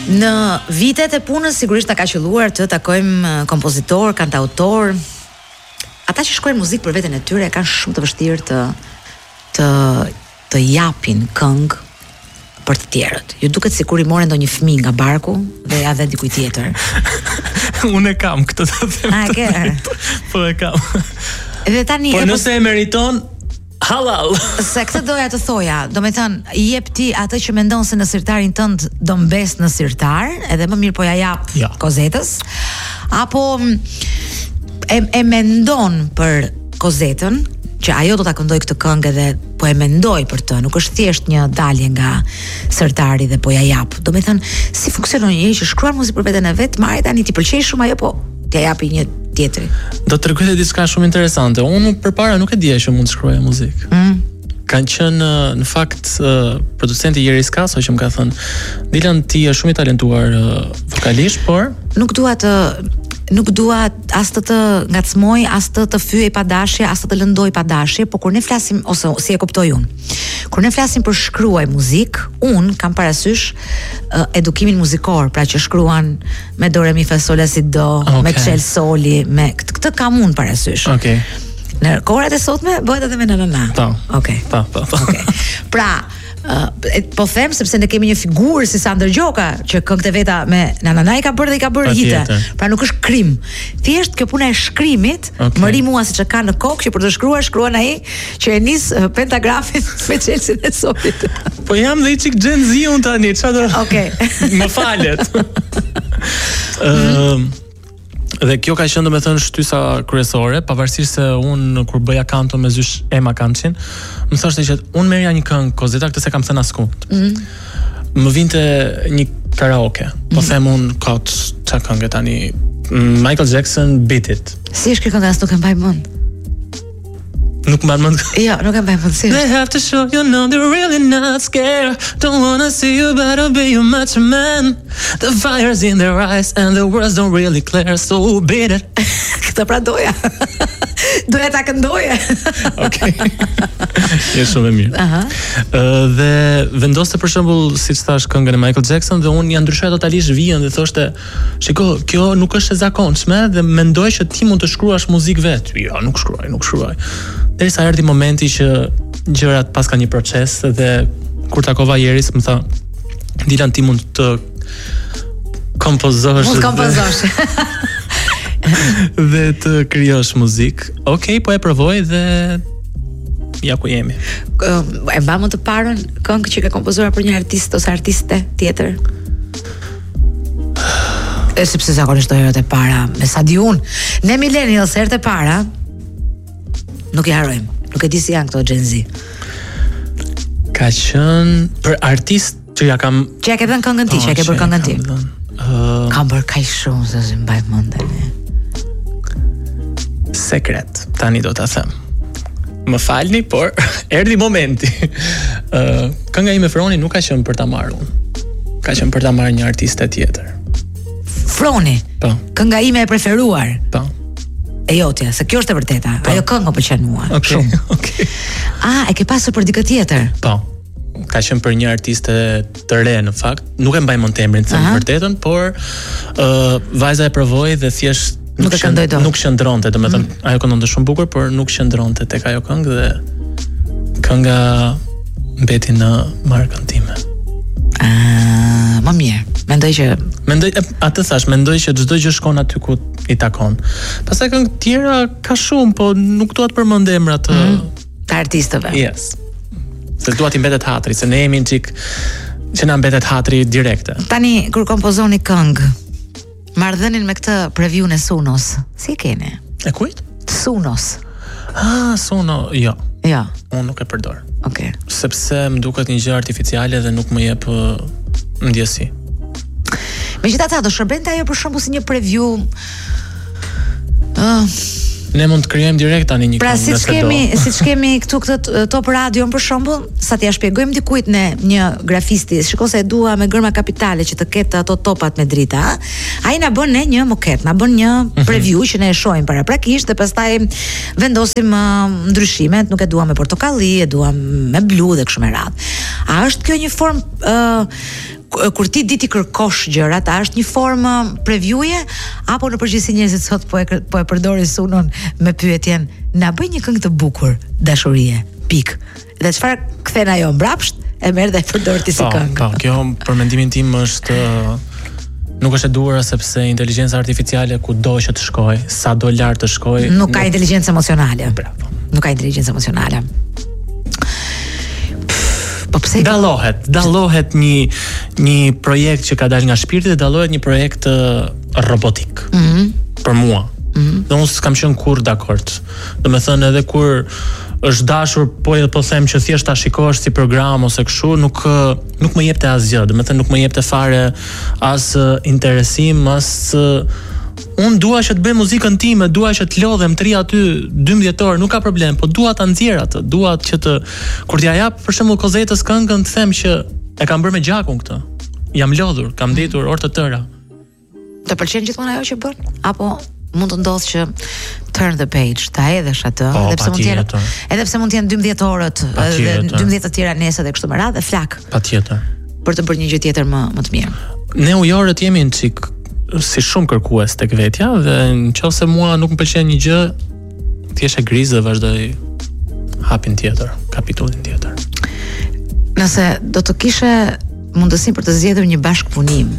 Në vitet e punës sigurisht na ka qelluar të takojmë kompozitor, kantautor. Ata që shkruajnë muzikë për veten e tyre kanë shumë të vështirë të japin këngë për të tjerët. Ju duket sikur I morën ndonjë fëmijë nga barku dhe ja dha dikujt tjetër. Unë e kam këtë të them. A ke? Po e kam. Dhe tani po nëse e meriton halal. Se këtë doja të thoja, do me thënë, jep ti atë që mendon se në sirtarin tënd do mbes në sirtar, edhe më mirë po ja jap Kozetës, apo e mendon për Kozetën, që ajo do ta këndoj këtë këngë edhe po e mendoj për të, nuk është thjesht një dalje nga sirtari dhe po ja jap. Do me thënë, si funksionon një që shkruan muzikë për veten e vet, marrë tani ti pëlqej shumë ajo, po t'ja japi një tjetri. Do të tregoj diçka shumë interesante. Unë përpara nuk e dija që mund të shkruaja muzikë. Kanë qenë në fakt producenti Jeri Skaso që më ka thënë, Dilan, ti je shumë I talentuar vokalisht, por nuk dua as të ngacmoj, as të fyej pa dashje, as të lëndoj pa dashje, por kur ne flasim, ose si e kuptoj unë, kur ne flasim për shkruaj muzikë, unë kam parasysh edukimin muzikor, pra që shkruan me do re mi fa sol la si do, me Kshel Soli, me këtë kam unë parasysh. Okej. Në kohërat e sotme bëhet edhe me na. Po. Okej. Po. Okej. Pra, po them sepse ne kemi një figurë si Sander Gjoka që këngët e veta me na I ka bërë dhe I ka bërë hite. Pra nuk është krim. Thjesht kjo puna e shkrimit më ri mua siç e ka në kokë që për të shkruan ai që e nis pentagrafin me Çelsin e Solit. Po jam dhe I çik Gen Z unë tani, çfarë do? Okej. Më falet. Dhe kjo ka qenë domethënë shtysa kryesore, pavarësisht se unë kur bëja kanto me zysh Ema Kamçin, më thoshte që unë merrja një këngë Kozeta, këtë se kam thënë askund. Më vinte një karaoke. Po them unë kot çka këngë tani Michael Jackson Beat It. Si është kjo këngë as nuk e mbaj mend. Nuk më mend. Jo, nuk e mbaj mend. They have to show you know they're really not scared. Don't wanna see you better be a macho man. The fire's in their eyes and the words don't really clear, so beat it. Këtë pra doja. Doja ta këndoje. Okej. Je shumë e mirë. Dhe vendoste për shembull, siç thash, këngën e Michael Jackson dhe unë ja ndryshoj totalisht vijën dhe thoshte, "Shiko, kjo nuk është e zakonshme dhe mendoj që ti mund të shkruash muzikë vet." Jo, nuk shkruaj. Derisa erdhi momenti që gjërat paska një proces dhe kur takova Jeris më tha, "Dilan, ti mund të kompozosh." Mund të kompozosh. Dhe të krijosh muzikë. Okej, po e provoj dhe ja ku jemi. E mba më të parën këngë që ka kompozuar për një artist ose artiste tjetër? Sepse zakonisht do herët e para, me sa di unë, ne millennials herët e para nuk I harrojmë. Nuk e di si janë këto Gen Z. Ka qenë për artist që ja kam... Që ja ke dhënë këngën ti, që ja ke bërë këngën ti. Kam bërë kaq shumë se si mbaj mendjen. Sekret, tani do ta them. Më falni, por erdhi momenti. Kënga ime Froni nuk ka qenë për ta marrë unë. Ka qenë për ta marrë një artiste tjetër. Froni? Po. Kënga ime e preferuar? Po. E jotja, se kjo është e vërteta. Ajo këngë pëlqen mua. Shumë. Okej. E ke pasur për dikë tjetër? Po. Ka qenë për një artiste të re në fakt. Nuk e mbaj mend emrin të vërtetën, por vajza e provoi dhe thjesht nuk qëndronte, domethënë ajo këndonte shumë bukur, por nuk qëndronte tek ajo këngë dhe kënga mbeti në markën time. Më mirë. Mendoj që çdo gjë shkon aty ku I takon. Pastaj këngë tjera ka shumë, po nuk dua të përmend emrat të artistëve. Yes. Se dua t'i mbetet hatri, se ne jemi çik që na mbetet hatri direkte. Tani kur kompozoni këngë, marrëdhënien me këtë preview-n e Sunos, si e keni? E kujt? Sunos. Suno, jo. Jo. Unë nuk e përdor. Okej. Sepse më duket një gjë artificiale dhe nuk më jep ndjesi. Megjithatë, do shërbente ajo për shembull si një preview. Ne mund të krijojmë direkt tani një pra, siç kemi këtu këtë Top Radio për shembull, sa t'ia shpjegojmë dikujt ne një grafisti, shikoj se e dua me gërma kapitale që të ketë ato topat me drita, ai na bën ne një moket, na bën një preview që ne e shohim paraprakisht dhe pastaj vendosim ndryshimet, nuk e dua me portokalli, e dua me blu dhe kështu me radhë. A është kjo një formë kur ti di ti kërkosh gjërat, a është një formë preview-je apo në përgjithësi njerëzit sot po e përdorin sunon me pyetjen na bëj një këngë të bukur dashurie. Pik. Dhe çfarë kthen ajo mbrapsht e merr dhe e përdor ti si këngë. Po, kjo për mendimin tim është nuk është e duhur sepse inteligjenca artificiale kudo që të shkojë, sado lart të shkojë, nuk ka inteligjencë emocionale. Bravo. Nuk ka inteligjencë emocionale. Po pse dallohet një projekt që ka dalë nga shpirti dhe dallohet një projekt robotik. Për mua. Dhe unë s'kam qenë kurrë dakord. Domethënë edhe kur është dashur, po them që thjesht ta shikosh si program ose kështu, nuk më jepte asgjë. Domethënë nuk më jepte fare as interesim, as unë dua që të bëj muzikën time, dua që të lodhem të ri aty 12 orë, nuk ka problem, po dua ta nxjerr atë, dua që të kur t'ja jap për shembull Kozetës këngën, të them që e kam bërë me gjakun këtë. Jam lodhur, kam ditur orë të tëra. Të pëlqen gjithmonë ajo që bën apo mund të ndodhë që turn the page, ta hedhësh atë, edhe pse mund të jenë 12 orët dhe 12 të tjera nesër dhe kështu me radhë, flak. Patjetër. Për të bërë një gjë tjetër më të mirë. Ne ujorët jemi në çik si shumë kërkues tek vetja dhe nëse mua nuk më pëlqen një gjë, thjesht e griz dhe vazhdoj hapin tjetër, kapitullin tjetër. Nëse do të kishe mundësinë për të zgjedhur një bashkëpunim.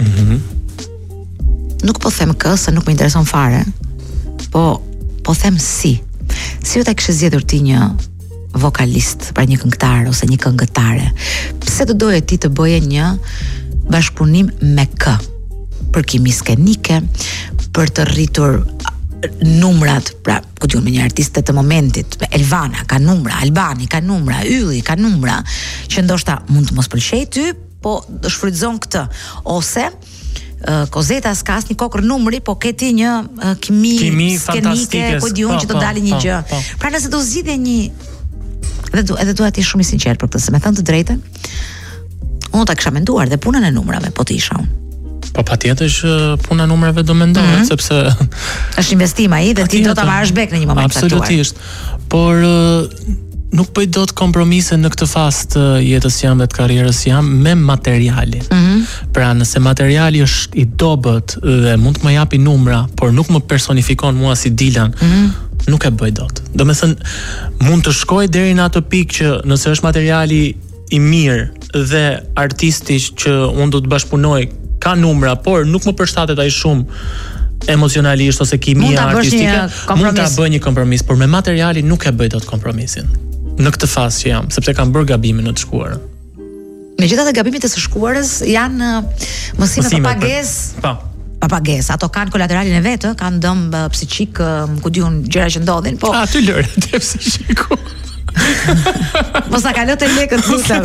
Nuk po them kë, se nuk më intereson fare, po them si u ta kishe zgjedhur ti një vokalist, pra një këngëtar ose një këngëtare. Pse do doje ti të bëje një bashkëpunim me kë? Për kimi skenike, për të rritur numrat, pra, ku diun me një artiste të momentit, Elvana ka numra, Albani ka numra, Ylli ka numra, që ndoshta mund të mos pëlqej ty, po shfrytëzon këtë, ose Kozeta s'ka asnjë kokër numri, po ke ti një kimi skenike, ku diun që do dalë një gjë. Pra nëse do zgjidhje një edhe dua të jesh shumë i sinqert për këtë, se me thënë të drejtën, unë ta kisha menduar dhe punën e numrave, po të isha unë. Po patjetër që puna e numrave do mendohet, sepse është investim ai dhe ti do ta marrësh bek në një moment të caktuar. Absolutisht. Por nuk bëj dot kompromise në këtë fazë të jetës jam dhe të karrierës jam me materialin. Pra nëse materiali është i dobët dhe mund të më japi numra, por nuk më personifikon mua si Dilan, nuk e bëj dot. Domethënë mund të shkoj deri në atë pikë që nëse është materiali i mirë dhe artisti që unë do të bashkëpunoj ka numra, por nuk më përshtatet ai shumë emocionalisht ose kimia artistike, mund ta bëj një kompromis, por me materialin nuk e bëj dot kompromisin. Në këtë fazë që jam, sepse kam bërë gabimin në të shkuarën. Megjithatë gabimit e së shkuarës janë mësime pa pagesë. Pa pagesë, ato kanë kolateralin e vetë, kanë dëm psiqik, ku diun gjëra që ndodhin, po. Aty lëre te psiqiku. Mos na kalot e lekët futa.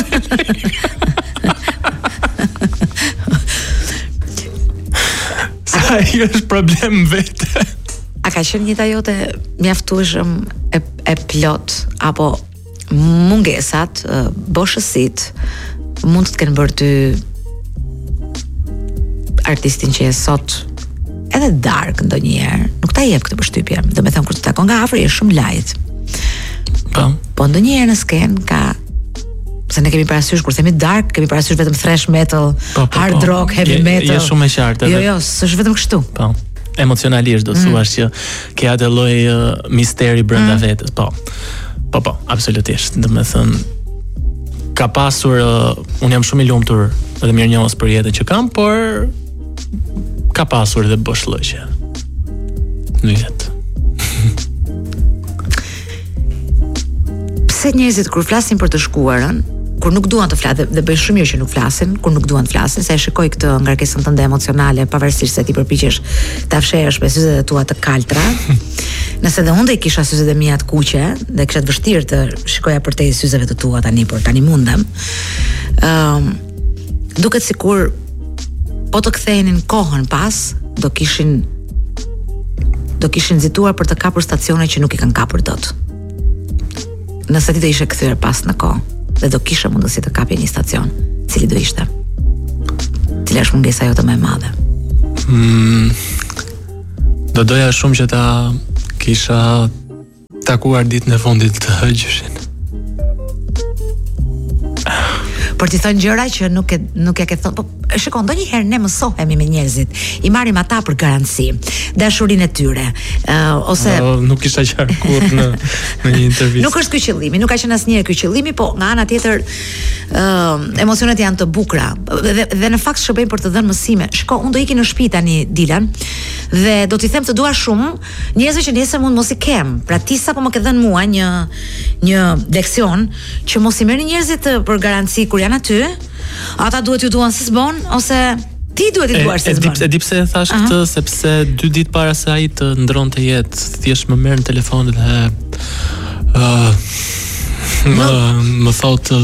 Sa i është problem vetë. A ka qenë një jote mjaftueshëm e plot apo mungesat, boshësit mund të kenë bërë ty artistin që je sot edhe dark ndonjëherë, nuk ta jep këtë përshtypje. Do të them kur të takon nga afër je shumë light. Po ndonjëherë në sken ka, se ne kemi parasysh kur themi dark, kemi parasysh vetëm thrash metal, hard rock, heavy metal. Je shumë e qartë. Jo, s'është vetëm kështu. Po. Emocionalisht do thuash që ke atë lloj misteri brenda vetes. Po, absolutisht. Domethënë ka pasur unë jam shumë i lumtur dhe mirënjohës për jetën që kam, por ka pasur dhe boshllëqe në jetë. Pse njerëzit kur flasin për të shkuarën, kur nuk duan të flasin, dhe bëjnë shumë mirë që nuk flasin, kur nuk duan të flasin, se e shikoj këtë ngarkesën tënde emocionale, pavarësisht se ti përpiqesh ta fshehësh me syzet e tua të kaltra. Nëse dhe unë do i kisha syzet e mia të kuqe, dhe kisha të vështirë të shikoja përtej syzeve të tua tani, por tani mundem. Duket sikur po të kthehenin kohën pas, do kishin nxituar për të kapur stacione që nuk i kanë kapur dot. Nëse ti do ishe kthyer pas në kohë dhe do kishe mundësi të kapje një stacion, cili do ishte? Cila është mungesa jote më e madhe? Do doja shumë që ta kisha takuar ditën e fundit të gjyshin. për t'i thënë gjëra që nuk e ke thënë. Po shikoj, ndonjëherë ne mësohemi me njerëzit, i marrim ata për garanci, dashurinë e tyre, ose nuk kisha qartë kurrë në një intervistë. Nuk është ky qëllimi, nuk ka qenë asnjëherë ky qëllimi, po nga ana tjetër emocionet janë të bukura dhe në fakt shërbejnë për të dhënë mësime. Shikoj, unë do iki në shtëpi tani Dilan dhe do t'i them të dua shumë njerëzve që nesër mund mos i kem. Pra ti sapo më ke dhënë mua një leksion që mos i merrni njerëzit për garanci kur janë aty. Ata duhet ju duan si s'bon, ose ti duhet i duash si s'bon. E di pse e thash këtë, sepse 2 ditë para se ai të ndronte jetë, thjesht më merr në telefon dhe më thotë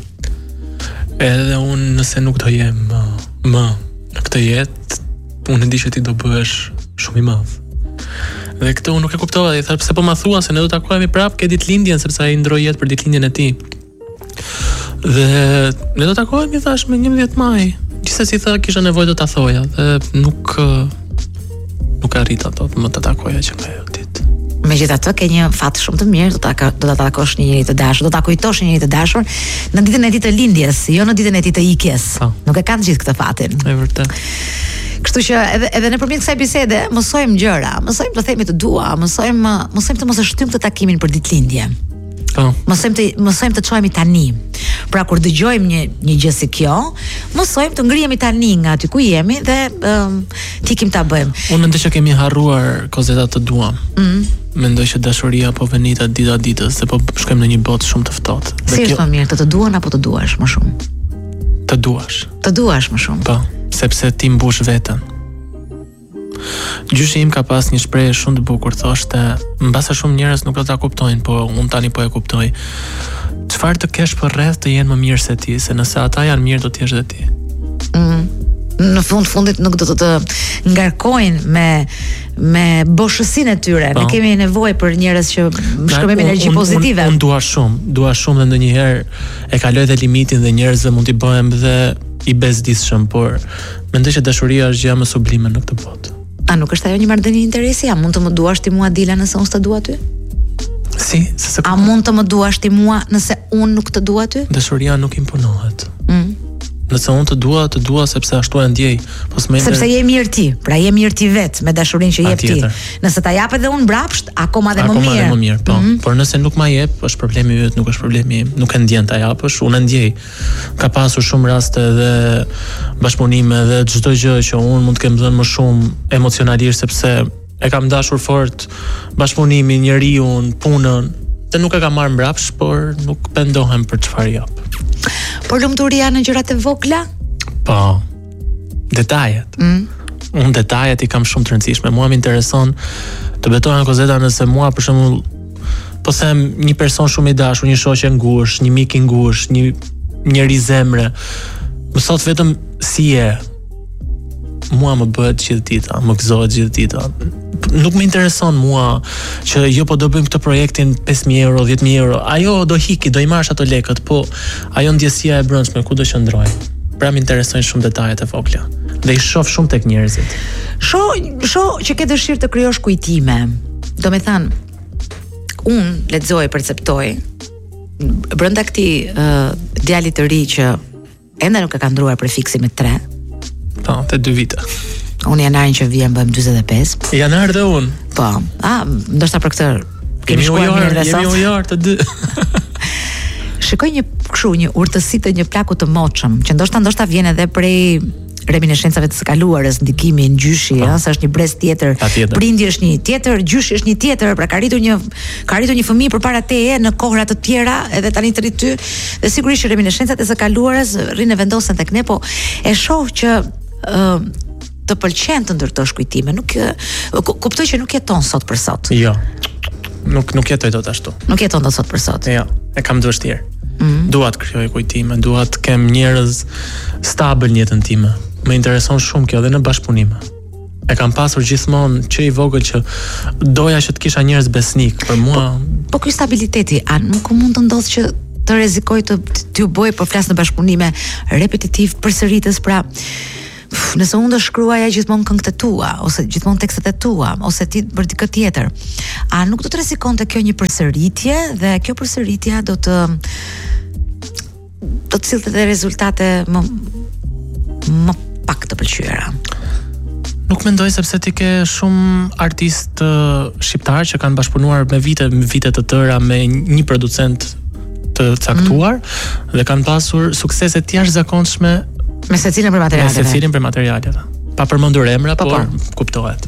edhe unë nëse nuk do jem më në këtë jetë, unë e di që ti do bëhesh shumë i madh. Dhe këtë unë nuk e kuptova, i thash pse po ma thua se ne do takohemi prapë ke ditëlindjen, sepse ai ndroi jetë për ditëlindjen e tij. Dhe ne do takohemi, thash, me 11 maj. Gjithsesi tha kisha nevojë të ta thoja dhe nuk arrita të më të takoja që nga ajo ditë. Megjithatë ke një fat shumë të mirë, do ta takosh një njeri të dashur, do ta kujtosh një njeri të dashur në ditën e tij të lindjes, jo në ditën e tij të ikjes. Nuk e kanë gjithë këtë fatin. Është vërtet. Kështu që edhe nëpërmjet kësaj bisede mësojmë gjëra, mësojmë të themi të dua, mësojmë të mos e shtym këtë takimin për ditëlindje. Mësojmë të çojmë tani. Pra kur dëgjojmë një gjë si kjo, mësojmë të ngrihemi tani nga aty ku jemi dhe tikim ta bëjmë. Unë mendoj që kemi harruar kozeta të duam. Mendoj që dashuria po venita dita ditës, se po shkojmë në një botë shumë të ftohtë. Si është më mirë të duan apo të duash më shumë? Të duash. Të duash më shumë. Po, sepse ti mbush veten. Gjyshi im ka pas një shprehje shumë të bukur, thoshte, mbase shumë njerëz nuk do ta kuptojnë, po unë tani po e kuptoj. Çfarë të kesh për rreth të jenë më mirë se ti, se nëse ata janë mirë do të jesh edhe ti. Në fundit nuk do të ngarkojnë me boshësinë e tyre. Ne kemi nevojë për njerëz që shkëmbejmë energji pozitive. Unë dua shumë dhe ndonjëherë e kaloj dhe limitin dhe njerëzve mund t'i bëhem dhe i bezdisshëm, por mendoj që dashuria është gjë më sublime në këtë botë. A nuk është ajo një marrëdhënie interesi? A mund të më duash ti mua Dila nëse unë s'të dua ty? A mund të më duash ti mua nëse unë nuk të dua ty? Dashuria nuk imponohet. Nëse unë të dua sepse ashtu e ndjej. Sepse je mirë ti, pra je mirë ti vetë me dashurinë që jep ti. Nëse ta jap edhe unë mbrapsht, akoma dhe më mirë. Po. Por nëse nuk ma jep, është problemi yt, nuk është problemi im. Nuk e ndjen ta japësh, unë e ndjej. Ka pasur shumë raste dhe bashkëpunime dhe çdo gjë që unë mund të kem dhënë më shumë emocionalisht sepse e kam dashur fort bashkëpunimin, njeriu, punën, dhe nuk e kam marrë mbrapsht, por nuk pendohem për çfarë jap. Por lumturia në gjërat e vogla? Po. Detajet. Unë detajet i kam shumë të rëndësishme. Mua më intereson të betohem kozeta nëse mua për shembull po them një person shumë i dashur, një shoqë ngushtë, një mik i ngushtë, një njeri zemre, më thot vetëm si je. Mua më bëhet gjithë dita, më gëzohet gjithë dita. Nuk më intereson mua që jo po do bëjmë këtë projektin 5.000 euro, 10.000 euro. Ajo do hiki, do i marrësh ato lekët, po ajo ndjesia e brendshme ku do qëndroj. Pra më interesojnë shumë detajet e vogla. Dhe i shoh shumë tek njerëzit. Shoh që ke dëshirë të krijosh kujtime. Do me thënë, unë lexoj, perceptoj brenda këtij djalit të ri që ende nuk e ka ndruar prefiksin me 3. Po, te 2 vite. Unë janarin që vjen bëjmë 45. Janar dhe unë. Po, ndoshta për këtë kemi shkuar mirë dhe sot. Jemi ujar të dy. Shikoj një urtësi të një plaku të moçëm, që ndoshta vjen edhe prej reminiscencave të së kaluarës, ndikimi në gjyshi, se është një brez tjetër, prindi është një tjetër, gjyshi është një tjetër, pra ka arritur një fëmijë përpara teje në kohra të tjera, edhe tani të rrit ty, dhe sigurisht reminiscencat e së kaluarës rrinë vendosen tek ne, po e shoh që të pëlqen të ndërtosh kujtime, kuptoj që nuk jeton sot për sot. Jo. Nuk jetoj dot ashtu. Nuk jeton dot sot për sot. Jo, e kam të vështirë. Dua të krijoj kujtime, dua të kem njerëz stabil në jetën time. Më intereson shumë kjo edhe në bashkëpunime. E kam pasur gjithmonë që i vogël që doja që të kisha njerëz besnik për mua. Po ky stabiliteti, a nuk mund të ndodhë që të rrezikoj të bëj për flas në bashkëpunime repetitiv përsëritës, pra nëse unë do shkruaja gjithmonë këngët e tua, ose gjithmonë tekstet e tua, ose ti për dikë tjetër, a nuk do të rrezikonte kjo një përsëritje dhe kjo përsëritja do të do të cilët edhe rezultate më pak të pëlqyera. Nuk mendoj, sepse ti ke shumë artistë shqiptar që kanë bashkëpunuar me vite të tëra me një producent të caktuar dhe kanë pasur suksese të jashtëzakonshme me secilin për materialet. Pa përmendur emra, por kuptohet.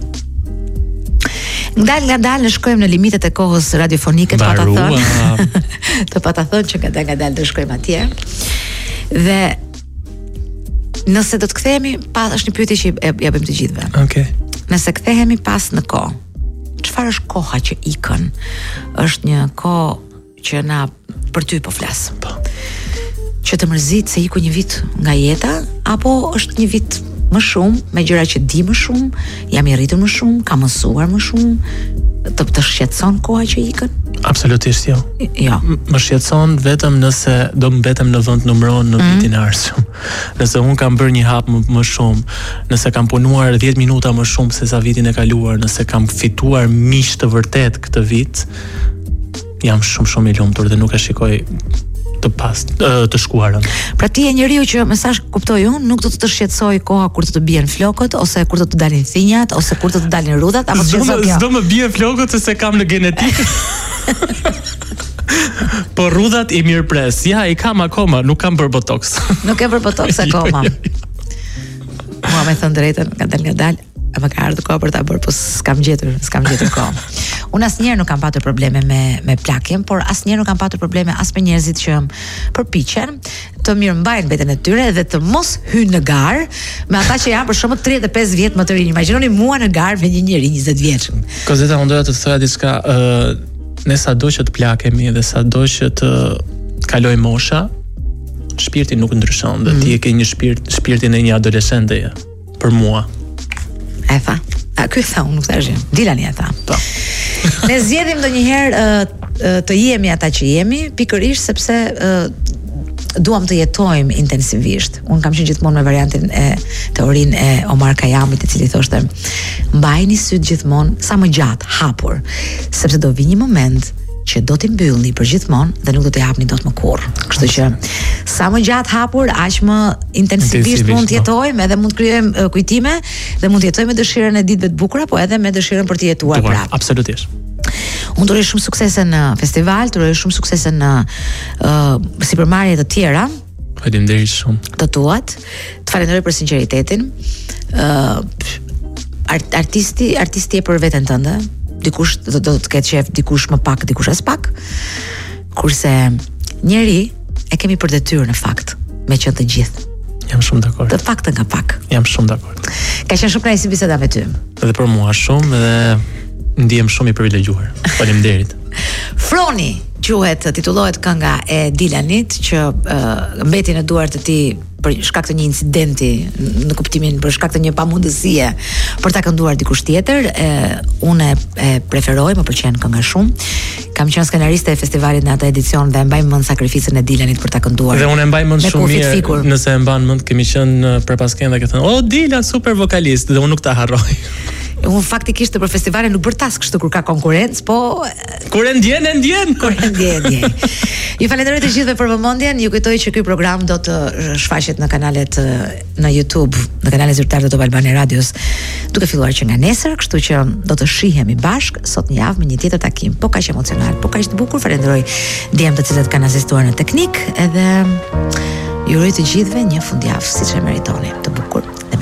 Nga dalë në shkojmë në limitet e kohës radiofonike të pata thënë që nga dalë të shkojmë atje. Dhe nëse do të kthehemi, është një pyetje që ja bëjmë të gjithëve. Okej. Nëse kthehemi pas në kohë, çfarë është koha që ikën? Është një kohë që na për ty po flas. Po. Që të mërzit se iku një vit nga jeta, apo është një vit më shumë, me gjëra që di më shumë, jam i rritur më shumë, kam mësuar më shumë, të shqetëson koha që ikën? Absolutisht jo. Jo. Më shqetëson vetëm nëse do mbetem në vend numëron në vitin e ardhshëm. Nëse un kam bërë një hap më shumë, nëse kam punuar 10 minuta më shumë se sa vitin e kaluar, nëse kam fituar miq të vërtet këtë vit, jam shumë i lumtur dhe nuk e shikoj të shkuarën. Pra ti je njeriu që me sa kuptoj unë, nuk do të shqetësoj koha kur të bien flokët, ose kur të dalin thinjat, ose kur të dalin rrudhat, apo s'do më bien flokët se kam në genetikë. Po rrudhat i mirëpres. Ja, i kam akoma, nuk kam bërë botox. Nuk e bërë botox akoma. Mua me thënë drejtën, nga dal, më ka ardhur kohë për ta bërë, po s'kam gjetur kohë. Unë asnjëherë nuk kam patur probleme me plakjen, por asnjëherë nuk kam patur probleme as me njerëzit që përpiqen të mirëmbajnë veten e tyre dhe të mos hyjnë në garë me ata që janë për shembull 35 vjet më të rinj. Imagjinoni mua në garë me një njerëz 20 vjeç. Kozeta, unë doja të thoya diçka, ne sado që të plakemi dhe sado që të kaloj mosha, shpirti nuk ndryshon dhe ti e ke një shpirtin e një adoleshenteje për mua. E tha. Ky tha, unë nuk thashë. Dilani ata. Po. Ne zgjedhim ndonjëherë të jemi ata që jemi, pikërisht sepse duam të jetojmë intensivisht. Unë kam qenë gjithmonë me variantin e teorinë e Omar Khayyamit, i cili thoshte: mbajini syt gjithmonë sa më gjatë hapur, sepse do vi një moment që do t'i mbyllni për gjithmonë dhe nuk do t'i hapni dot më kurrë. Kështu që sa më gjatë hapur, aq më intensivisht mund të jetojmë, edhe mund të krijojmë kujtime dhe mund të jetojmë me dëshirën e ditëve të bukura, po edhe me dëshirën për të jetuar prapë. Absolutisht. Unë uroj shumë suksese në festival, uroj shumë suksese në sipërmarrje të tjera. Faleminderit shumë. Të tuat. Të falenderoj për sinqeritetin. Artisti e për veten tënde. Dikush do të ketë qef, dikush më pak, dikush as pak. Kurse njeri e kemi për detyrë në fakt, me qenë të gjithë. Jam shumë dakord. Të paktën nga pak. Jam shumë dakord. Ka qenë shumë kënaqësi biseda me ty. Edhe për mua shumë dhe ndihem shumë i privilegjuar. Faleminderit. Froni quhet, titullohet kënga e Dilanit që mbeti në duart të tij për shkak të një incidenti, në kuptimin për shkak të një pamundësie për ta kënduar dikush tjetër. Unë e preferoj, më pëlqen kënga shumë. Kam qenë skenariste e festivalit në atë edicion dhe mbaj mend sakrificën e Dilanit për ta kënduar. Dhe unë e mbaj mend shumë mirë, nëse e mban mend, kemi qenë për paskën dhe ke thënë: "O Dilan, super vokalist", dhe unë nuk ta harroj. Unë faktikisht për festivale nuk bër task kështu kur ka konkurrencë, po kur e ndjen. Kur e ndjen. Ju falenderoj të gjithëve për vëmendjen. Ju kujtoj që ky program do të shfaqet në kanalet në YouTube, në kanalet zyrtare të Top Albania Radios, duke filluar që nga nesër, kështu që do të shihemi bashkë sot një javë me një tjetër takim, po kaq emocional, po kaq të bukur. Falenderoj ndjem të cilët kanë asistuar në teknik, edhe ju uroj të gjithëve një fundjavë siç e meritoni, të bukur.